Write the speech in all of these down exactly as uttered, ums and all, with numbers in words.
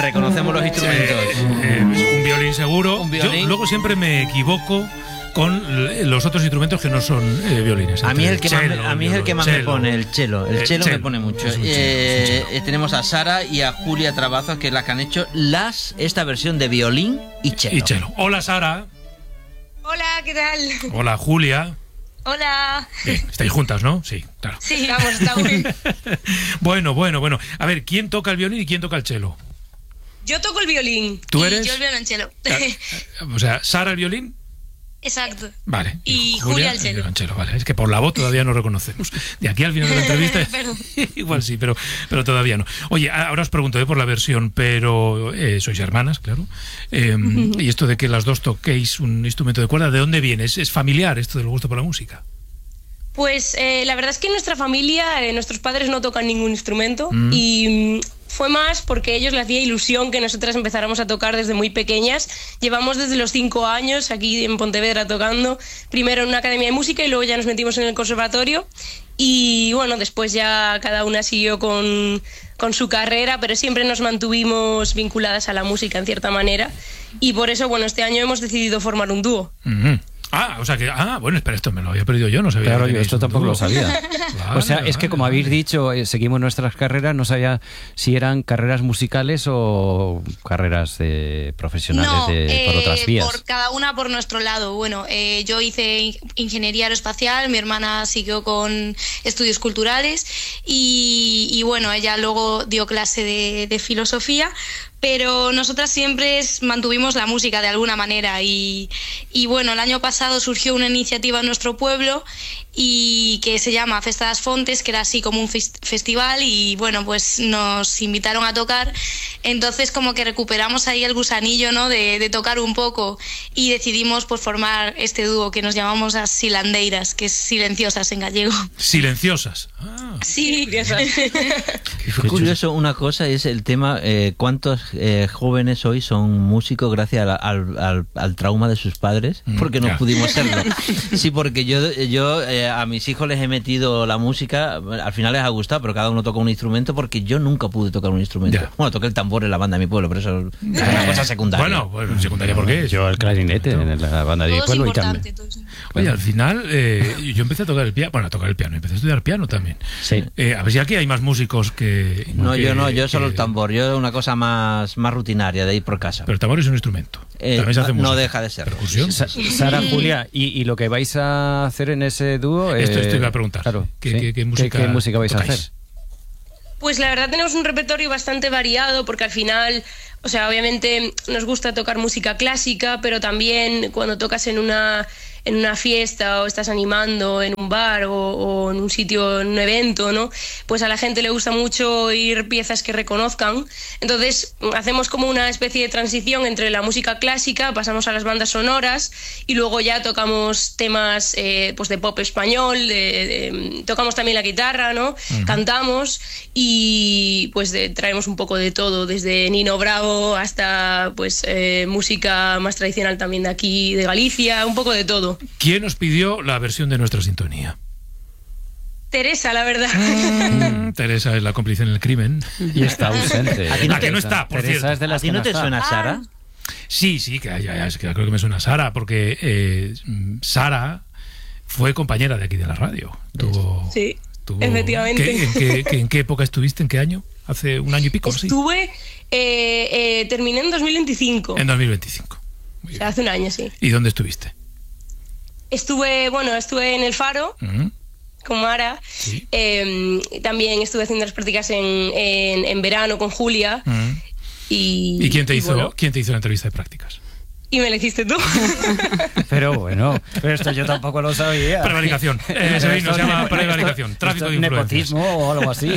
reconocemos los instrumentos. Eh, eh, un violín seguro. Un violín. Yo luego siempre me equivoco con los otros instrumentos que no son eh, violines. A mí es el que cello, más, me, a mí es el que más cello. me pone, el cello. El Eh, cello cello. me pone mucho. Es un cello, Eh, es un cello. eh, tenemos a Sara y a Julia Trabazos, que es la que han hecho las esta versión de violín y cello. Y cello. Hola, Sara. Hola, ¿qué tal? Hola, Julia. Hola. Bien, estáis juntas, ¿no? Sí, claro. Sí, vamos, estamos. Bueno, bueno, bueno. A ver, ¿quién toca el violín y quién toca el cello? Yo toco el violín. ¿Tú y eres? yo el violonchelo. Ah, O sea, Sara el violín. Exacto. Vale. Y Julia el cello. violonchelo, vale. Es que por la voz todavía no reconocemos. De aquí al final de la entrevista, Perdón. igual sí, pero, pero todavía no. Oye, ahora os pregunto eh, por la versión, pero eh, sois hermanas, claro. Eh, y esto de que las dos toquéis un instrumento de cuerda, ¿de dónde viene? ¿Es, es familiar esto del gusto por la música? Pues eh, la verdad es que en nuestra familia, eh, nuestros padres no tocan ningún instrumento Mm. y mm, fue más porque a ellos les hacía ilusión que nosotras empezáramos a tocar desde muy pequeñas. Llevamos desde los cinco años aquí en Pontevedra tocando, primero en una academia de música y luego ya nos metimos en el conservatorio. Y bueno, después ya cada una siguió con, con su carrera, pero siempre nos mantuvimos vinculadas a la música en cierta manera. Y por eso, bueno, este año hemos decidido formar un dúo. Ujú. Ah, o sea que... Ah, bueno, espera, esto me lo había perdido yo, no sabía. Claro, que yo tenéis esto un tampoco dúo. lo sabía. Vale, O sea, es que vale, como vale. habéis dicho, eh, seguimos nuestras carreras, no sabía si eran carreras musicales o carreras eh, profesionales No, de, por eh, otras vías. por cada una por nuestro lado. Bueno, eh, yo hice in- ingeniería aeroespacial, mi hermana siguió con estudios culturales y, y bueno, ella luego dio clase de, de filosofía, pero nosotras siempre es- mantuvimos la música de alguna manera y, y bueno, el año pasado surgió una iniciativa en nuestro pueblo y que se llama Festa das Fontes, que era así como un fes- festival y bueno, pues nos invitaron a tocar, entonces como que recuperamos ahí el gusanillo, ¿no? de, de tocar un poco y decidimos pues formar este dúo que nos llamamos las Silandeiras, que es silenciosas en gallego. Silenciosas. Ah, Sí, Fue curioso una cosa, es el tema, eh, ¿cuántos eh, jóvenes hoy son músicos gracias al, al, al, al trauma de sus padres? Mm, Porque no ya. pudimos serlo. Sí, porque yo, yo eh, a mis hijos les he metido la música, al final les ha gustado, pero cada uno toca un instrumento porque yo nunca pude tocar un instrumento. Ya. Bueno, toqué el tambor en la banda de mi pueblo, pero eso es una cosa secundaria. Bueno, bueno, secundaria, ¿por qué? Yo el clarinete en la banda de mi todo es pueblo y importante. también. todo es- Oye, al final eh, yo empecé a tocar el piano, bueno, a tocar el piano, empecé a estudiar piano también. Sí. Eh, a ver si aquí hay más músicos que... No, que- yo no, yo solo que- el tambor, yo una cosa más, más rutinaria de ir por casa. Pero el tambor es un instrumento. Eh, También se hace no música. deja de serlo. Percusión. Sa- Sara, Julia, ¿y, y lo que vais a hacer en ese dúo? Esto- eh, esto iba a preguntar. Claro, ¿Qué- sí. qué- qué música qué música vais a tocáis? hacer? Pues la verdad tenemos un repertorio bastante variado porque al final, o sea, obviamente nos gusta tocar música clásica, pero también cuando tocas en una en una fiesta o estás animando en un bar o, o en un sitio, en un evento, ¿no? Pues a la gente le gusta mucho oír piezas que reconozcan. Entonces hacemos como una especie de transición entre la música clásica, pasamos a las bandas sonoras y luego ya tocamos temas eh, pues de pop español, de, de- tocamos también la guitarra, ¿no? Cantamos y pues de- traemos un poco de todo, desde Nino Bravo hasta pues eh, música más tradicional también de aquí, de Galicia, un poco de todo. ¿Quién os pidió la versión de nuestra sintonía? Teresa, la verdad. Mm, Teresa es la cómplice en el crimen. Y está ausente. ¿A ti no Ah, te- que no está, por Teresa cierto. es de ¿A las ti que no te está. suena, Sara? Sí, sí, que ya, ya, es que creo que me suena Sara, porque eh, Sara fue compañera de aquí de la radio. Tuvo, Sí, tuvo- efectivamente. ¿Qué- en, qué, qué- ¿En qué época estuviste? ¿En qué año? ¿Hace un año y pico? Sí. Estuve, eh, eh, terminé en dos mil veinticinco, En dos mil veinticinco. Muy o bien. sea, hace un año, sí. ¿Y dónde estuviste? Estuve, bueno, estuve en El Faro Ujú. con Mara, Sí. eh, también estuve haciendo las prácticas en, en, en verano con Julia. Ujú. Y, ¿Y quién te hizo, bueno, quién te hizo la entrevista de prácticas? y me la hiciste tú. Pero bueno, pero esto yo tampoco lo sabía. Prevaricación. Eh, ese vino se llama prevaricación. Tráfico de influencias. nepotismo o algo así.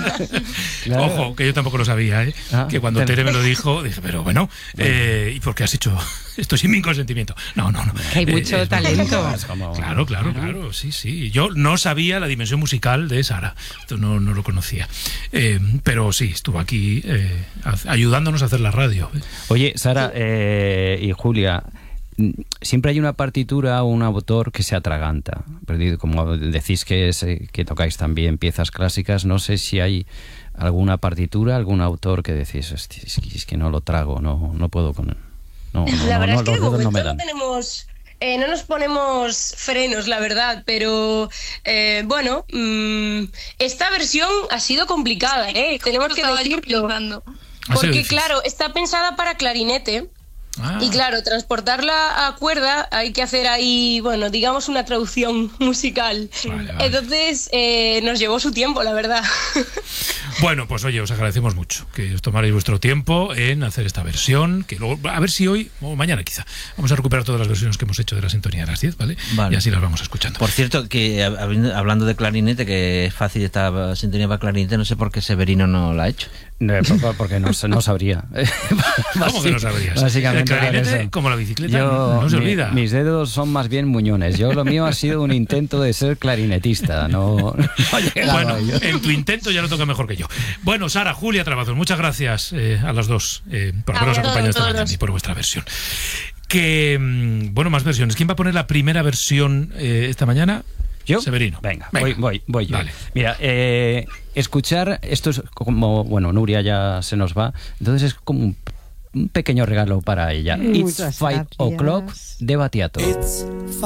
Claro. Ojo, que yo tampoco lo sabía, ¿eh? Ah, que cuando ten- Tere me lo dijo, dije, pero bueno, eh, ¿y por qué has hecho esto sin mi consentimiento? No, no, no. Que hay Eh, mucho es- talento. Es como- Claro, claro, claro, sí, sí. Yo no sabía la dimensión musical de Sara, esto no, no lo conocía. Eh, pero sí, estuvo aquí eh, a- ayudándonos a hacer la radio. Oye, Sara eh, y Julia, mm, siempre hay una partitura o un autor que se atraganta. Pero como decís que, es, eh, que tocáis también piezas clásicas, no sé si hay alguna partitura, algún autor que decís, es que, es que no lo trago, no, no puedo con él. No, no, la no, verdad no, es que de los dedos no momento me no dan. tenemos... Eh, no nos ponemos frenos, la verdad, pero eh, bueno, mmm, esta versión ha sido complicada, ¿eh? Tenemos que decirlo. Porque, claro, está pensada para clarinete. Ah. Y claro, transportarla a cuerda hay que hacer ahí, bueno, digamos una traducción musical. Vale, vale. Entonces eh, nos llevó su tiempo, la verdad. Bueno, pues oye, os agradecemos mucho que os tomaréis vuestro tiempo en hacer esta versión, que luego, a ver si hoy o mañana quizá, vamos a recuperar todas las versiones que hemos hecho de la sintonía de las diez, ¿vale? Vale. Y así las vamos escuchando. Por cierto, que hablando de clarinete, que es fácil esta sintonía para clarinete, no sé por qué Severino no la ha hecho. No, porque no, no sabría. ¿Cómo que no sabrías? Básicamente el clarinete, como la bicicleta, yo, no se mi, olvida. Mis dedos son más bien muñones. Yo lo mío ha sido un intento de ser clarinetista. No, no bueno, en tu intento ya lo toca mejor que yo. Bueno, Sara, Julia Trabazos, muchas gracias eh, a las dos eh, por habernos acompañado esta mañana y por vuestra versión. Que, bueno, más versiones. ¿Quién va a poner la primera versión eh, esta mañana? ¿Yo? Severino. Venga, Venga. Voy, voy, voy yo. Vale. Mira, eh, escuchar, esto es como, bueno, Nuria ya se nos va, entonces es como un, un pequeño regalo para ella. Muchas It's Five O'Clock de Battiato. It's